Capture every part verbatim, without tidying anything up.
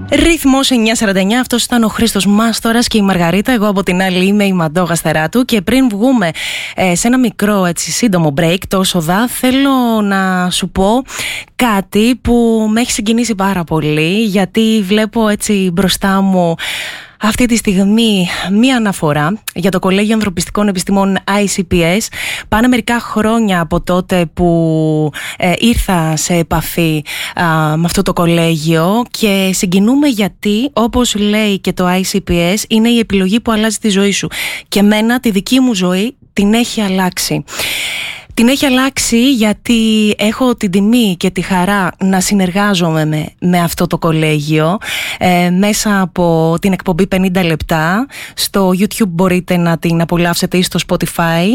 Ρυθμός εννιά σαράντα εννιά, αυτός ήταν ο Χρήστος Μάστορας και η Μαργαρίτα. Εγώ από την άλλη είμαι η Μαντώ Γαστεράτου. Και πριν βγούμε ε, σε ένα μικρό έτσι, σύντομο break, το Σοδά, θέλω να σου πω κάτι που με έχει συγκινήσει πάρα πολύ, γιατί βλέπω έτσι μπροστά μου αυτή τη στιγμή μία αναφορά για το Κολέγιο Ανθρωπιστικών Επιστημών άι σι πι ες. Πάνε μερικά χρόνια από τότε που ε, ήρθα σε επαφή α, με αυτό το κολέγιο και συγκινούμε γιατί, όπως λέει και το άι σι πι ες, είναι η επιλογή που αλλάζει τη ζωή σου. Και μένα τη δική μου ζωή την έχει αλλάξει. Την έχει αλλάξει γιατί έχω την τιμή και τη χαρά να συνεργάζομαι με, με αυτό το κολέγιο ε, μέσα από την εκπομπή πενήντα λεπτά. Στο YouTube μπορείτε να την απολαύσετε ή στο Spotify.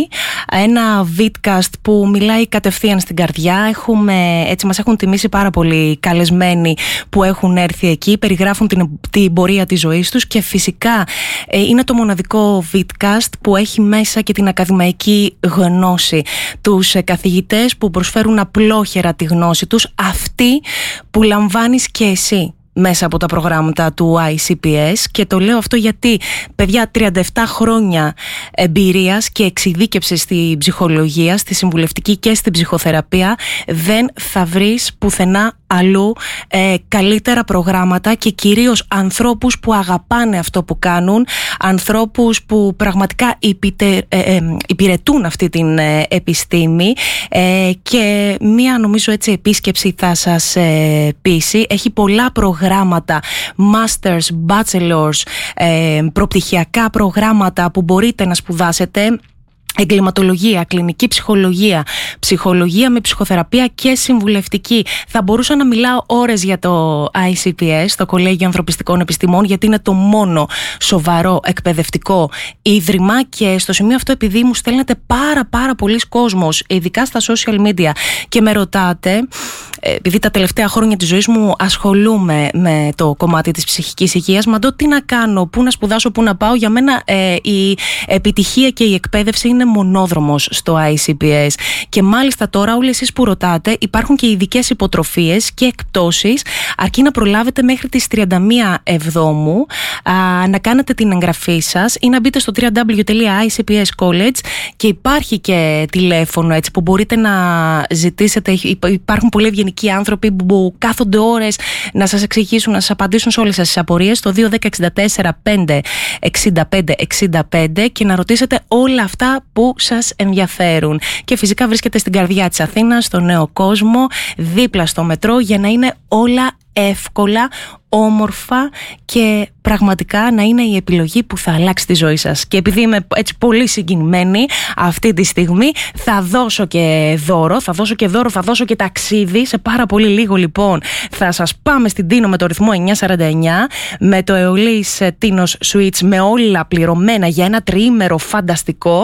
Ένα vidcast που μιλάει κατευθείαν στην καρδιά. Έχουμε, έτσι μας έχουν τιμήσει πάρα πολύ καλεσμένοι που έχουν έρθει εκεί, περιγράφουν την, την πορεία της ζωής τους και φυσικά ε, είναι το μοναδικό vidcast που έχει μέσα και την ακαδημαϊκή γνώση. Τους καθηγητές που προσφέρουν απλόχερα τη γνώση τους, αυτή που λαμβάνεις και εσύ μέσα από τα προγράμματα του άι σι πι ες. Και το λέω αυτό γιατί, παιδιά, τριάντα επτά χρόνια εμπειρίας και εξειδίκευσης στη ψυχολογία, στη συμβουλευτική και στην ψυχοθεραπεία, δεν θα βρεις πουθενά αλλού ε, καλύτερα προγράμματα και κυρίως ανθρώπους που αγαπάνε αυτό που κάνουν, ανθρώπους που πραγματικά υπητε, ε, ε, υπηρετούν αυτή την ε, επιστήμη ε, και μία νομίζω έτσι επίσκεψη θα σας ε, πείσει. Έχει πολλά προγράμματα, masters, bachelors, ε, προπτυχιακά προγράμματα που μπορείτε να σπουδάσετε. Εγκληματολογία, κλινική ψυχολογία, ψυχολογία με ψυχοθεραπεία και συμβουλευτική. Θα μπορούσα να μιλάω ώρες για το άι σι πι ες, το Κολέγιο Ανθρωπιστικών Επιστημών, γιατί είναι το μόνο σοβαρό εκπαιδευτικό ίδρυμα και στο σημείο αυτό, επειδή μου στέλνετε πάρα πάρα πολλοί κόσμος, ειδικά στα social media, και με ρωτάτε, επειδή τα τελευταία χρόνια της ζωής μου ασχολούμαι με το κομμάτι της ψυχικής υγείας, Μαντώ, τι να κάνω, πού να σπουδάσω, πού να πάω. Για μένα ε, η επιτυχία και η εκπαίδευση είναι μονόδρομος στο άι σι πι ες. Και μάλιστα τώρα, όλοι εσείς που ρωτάτε, υπάρχουν και ειδικές υποτροφίες και εκπτώσεις, αρκεί να προλάβετε μέχρι τις τριάντα μία Εβδόμου α, να κάνετε την εγγραφή σας ή να μπείτε στο double-u double-u double-u τελεία άι σι πι ες college και υπάρχει και τηλέφωνο έτσι, που μπορείτε να ζητήσετε. Υπάρχουν πολλοί ευγενικοί άνθρωποι που κάθονται ώρες να σας εξηγήσουν, να σας απαντήσουν σε όλες σας τις απορίες στο δύο ένα μηδέν έξι τέσσερα πέντε εξήντα πέντε εξήντα πέντε και να ρωτήσετε όλα αυτά που σας ενδιαφέρουν. Και φυσικά βρίσκεται στην καρδιά της Αθήνας, στο Νέο Κόσμο, δίπλα στο μετρό, για να είναι όλα εύκολα, όμορφα και πραγματικά να είναι η επιλογή που θα αλλάξει τη ζωή σας. Και επειδή είμαι έτσι πολύ συγκινημένη αυτή τη στιγμή, θα δώσω και δώρο, θα δώσω και δώρο, θα δώσω και ταξίδι. Σε πάρα πολύ λίγο λοιπόν θα σας πάμε στην Τίνο με το ρυθμό εννιά σαράντα εννιά, με το Αιωλής Τίνος Suites, με όλα πληρωμένα για ένα τριήμερο φανταστικό,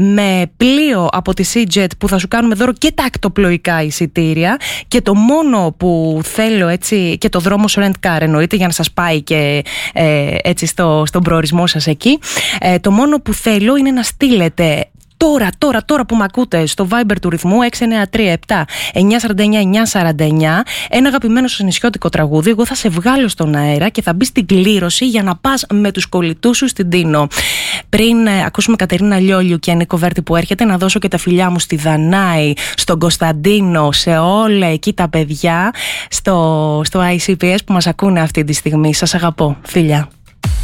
με πλοίο από τη SeaJet που θα σου κάνουμε δώρο και τα ακτοπλοϊκά εισιτήρια, και το μόνο που θέλω έτσι, και το δρόμο Rent Car εννοείται, για να σας πάει και ε, έτσι στο, στον προορισμό σας εκεί. Ε, το μόνο που θέλω είναι να στείλετε Τώρα, τώρα, τώρα που με ακούτε στο Viber του ρυθμού έξι εννιά τρία επτά εννιά σαράντα εννιά εννιά σαράντα εννιά ένα αγαπημένο σας νησιώτικο τραγούδι. Εγώ θα σε βγάλω στον αέρα και θα μπει στην κλήρωση για να πας με τους κολλητούς σου στην Τίνο. Πριν ε, ακούσουμε Κατερίνα Λιόλιου και Νίκο Βέρτη που έρχεται, να δώσω και τα φιλιά μου στη Δανάη, στον Κωνσταντίνο, σε όλα εκεί τα παιδιά στο, στο άι σι πι ες που μας ακούνε αυτή τη στιγμή. Σας αγαπώ, φιλιά.